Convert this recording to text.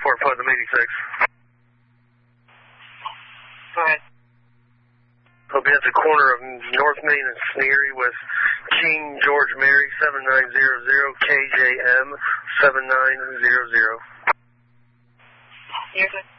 Fort Putnam 86. Go ahead. I'll be at the corner of North Main and Sneary with King George Mary 7900 KJM 7900. You're good.